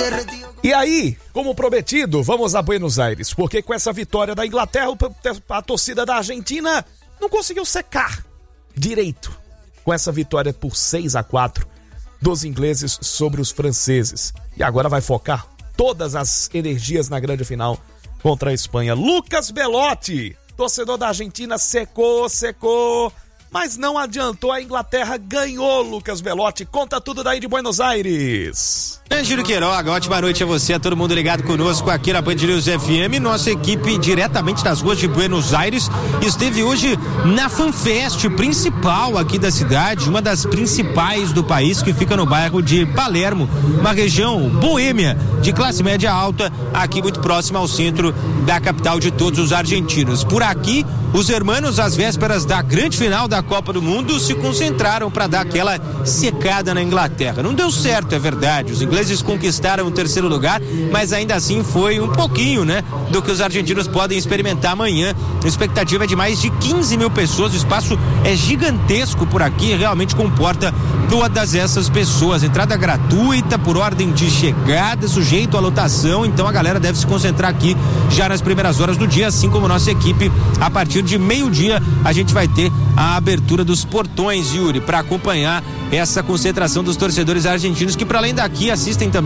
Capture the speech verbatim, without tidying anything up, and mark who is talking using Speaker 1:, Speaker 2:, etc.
Speaker 1: E aí, como prometido, vamos a Buenos Aires, porque com essa vitória da Inglaterra, a torcida da Argentina não conseguiu secar direito com essa vitória por seis a quatro dos ingleses sobre os franceses. E agora vai focar todas as energias na grande final contra a Espanha. Lucas Belotti, torcedor da Argentina, secou, secou, mas não adiantou, a Inglaterra ganhou. Lucas Belotti, conta tudo daí de Buenos Aires.
Speaker 2: Júlio Queiroga, ótima noite a você, a todo mundo ligado conosco aqui na Band News F M. Nossa equipe diretamente das ruas de Buenos Aires esteve hoje na FanFest principal aqui da cidade, uma das principais do país, que fica no bairro de Palermo, uma região boêmia de classe média alta, aqui muito próxima ao centro da capital de todos os argentinos. Por aqui, os hermanos, às vésperas da grande final da Copa do Mundo, se concentraram para dar aquela secada na Inglaterra. Não deu certo, é verdade, os ingleses Eles conquistaram o terceiro lugar, mas ainda assim foi um pouquinho, né, do que os argentinos podem experimentar amanhã. A expectativa é de mais de quinze mil pessoas, o espaço é gigantesco por aqui e realmente comporta todas essas pessoas. Entrada gratuita por ordem de chegada, sujeito à lotação, então a galera deve se concentrar aqui já nas primeiras horas do dia, assim como nossa equipe. A partir de meio-dia a gente vai ter a abertura dos portões, Yuri, para acompanhar essa concentração dos torcedores argentinos, que para além daqui assistem também